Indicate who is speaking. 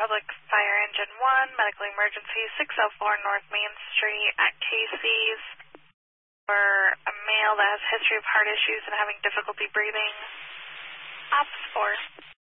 Speaker 1: Public Fire Engine 1, medical emergency 604 North Main Street at Casey's for a male that has a history of heart issues and having difficulty breathing. Ops 4.